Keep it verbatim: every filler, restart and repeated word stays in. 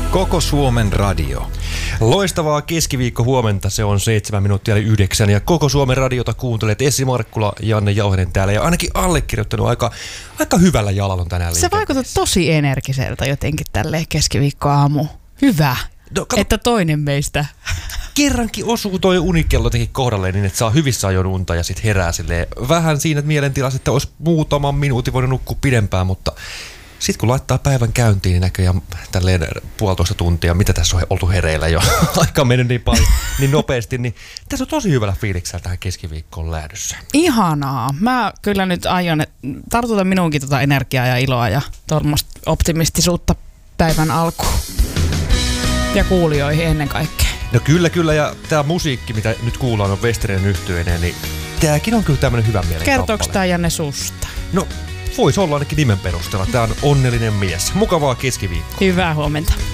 Koko Suomen radio. Loistavaa keskiviikko huomenta, se on seitsemän minuuttia eli yhdeksän ja Koko Suomen radiota kuuntelet. Essi Markkula, Janne Jauhinen täällä ja ainakin allekirjoittanut aika, aika hyvällä jalalla on tänään liikenteessä. Se vaikutat tosi energiseltä jotenkin tälleen keskiviikkoaamu. Hyvä, no, että toinen meistä. Kerrankin osuu toi unikello jotenkin kohdalleen niin, että saa hyvissä ajoin unta ja sit herää silleen vähän siinä mielentilassa, että olisi muutaman minuutin voinut nukkua pidempään, mutta sitten kun laittaa päivän käyntiin, niin näköjään tälleen puolitoista tuntia, mitä tässä on oltu hereillä jo, aika on mennyt niin paljon, niin nopeasti, niin tässä on tosi hyvällä fiiliksellä tähän keskiviikkoon lähdössä. Ihanaa. Mä kyllä nyt aion, tartuta minunkin tuota energiaa ja iloa ja tuommoista optimistisuutta päivän alkuun. Ja kuulijoihin ennen kaikkea. No kyllä, kyllä, ja tää musiikki, mitä nyt kuullaan, on Westerinen yhtyeineen, niin tääkin on kyllä tämmönen hyvän mielen Kertooks kappale. tää Janne susta? No, voisi olla ainakin nimen perusteella. Tää on onnellinen mies. Mukavaa keskiviikkoa. Hyvää huomenta.